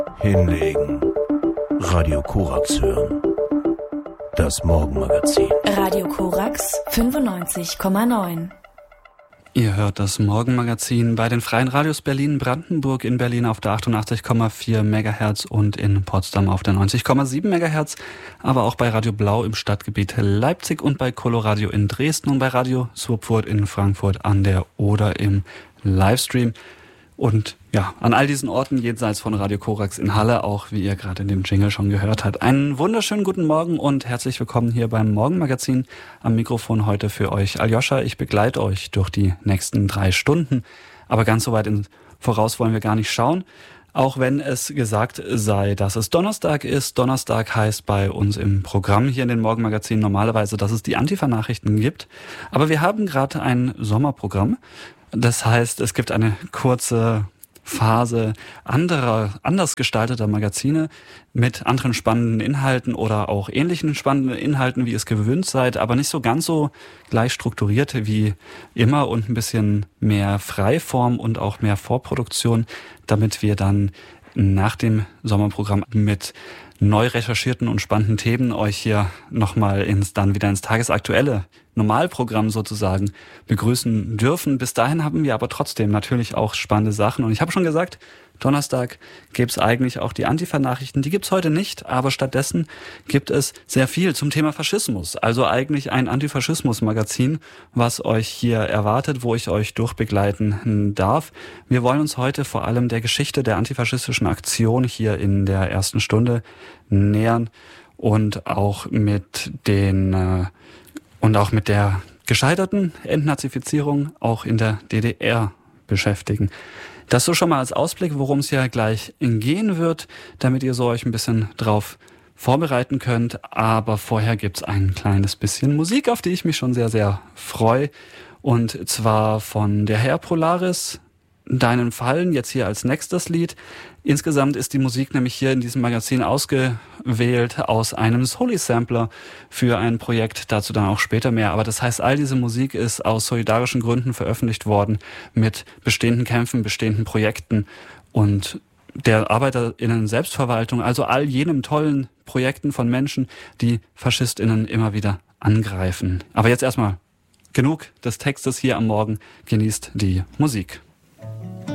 Hinlegen. Radio Korax hören. Das Morgenmagazin. Radio Korax 95,9. Ihr hört das Morgenmagazin bei den Freien Radios Berlin-Brandenburg, in Berlin auf der 88,4 MHz und in Potsdam auf der 90,7 MHz, aber auch bei Radio Blau im Stadtgebiet Leipzig und bei Coloradio in Dresden und bei Radio Swupfurt in Frankfurt an der Oder im Livestream. Und ja, an all diesen Orten jenseits von Radio Korax in Halle, auch wie ihr gerade in dem Jingle schon gehört habt. Einen wunderschönen guten Morgen und herzlich willkommen hier beim Morgenmagazin. Am Mikrofon heute für euch Aljoscha. Ich begleite euch durch die nächsten 3 Stunden. Aber ganz so weit voraus wollen wir gar nicht schauen. Auch wenn es gesagt sei, dass es Donnerstag ist. Donnerstag heißt bei uns im Programm hier in den Morgenmagazinen normalerweise, dass es die Antifa-Nachrichten gibt. Aber wir haben gerade ein Sommerprogramm. Das heißt, es gibt eine kurze Phase anders gestalteter Magazine mit anderen spannenden Inhalten oder auch ähnlichen spannenden Inhalten, wie ihr es gewöhnt seid, aber nicht so ganz so gleich strukturiert wie immer und ein bisschen mehr Freiform und auch mehr Vorproduktion, damit wir dann nach dem Sommerprogramm mit neu recherchierten und spannenden Themen euch hier nochmal dann wieder ins tagesaktuelle Normalprogramm sozusagen begrüßen dürfen. Bis dahin haben wir aber trotzdem natürlich auch spannende Sachen. Und ich habe schon gesagt, Donnerstag gibt's eigentlich auch die Antifa-Nachrichten. Die gibt's heute nicht, aber stattdessen gibt es sehr viel zum Thema Faschismus. Also eigentlich ein Antifaschismus-Magazin, was euch hier erwartet, wo ich euch durchbegleiten darf. Wir wollen uns heute vor allem der Geschichte der antifaschistischen Aktion hier in der ersten Stunde nähern und auch mit der gescheiterten Entnazifizierung auch in der DDR beschäftigen. Das so schon mal als Ausblick, worum es ja gleich gehen wird, damit ihr so euch ein bisschen drauf vorbereiten könnt. Aber vorher gibt's ein kleines bisschen Musik, auf die ich mich schon sehr, sehr freue. Und zwar von der Herr Polaris, Deinen Fallen, jetzt hier als nächstes Lied. Insgesamt ist die Musik nämlich hier in diesem Magazin ausgewählt aus einem Soli-Sampler für ein Projekt, dazu dann auch später mehr. Aber das heißt, all diese Musik ist aus solidarischen Gründen veröffentlicht worden mit bestehenden Kämpfen, bestehenden Projekten und der ArbeiterInnen Selbstverwaltung, also all jenem tollen Projekten von Menschen, die FaschistInnen immer wieder angreifen. Aber jetzt erstmal genug des Textes hier am Morgen, genießt die Musik.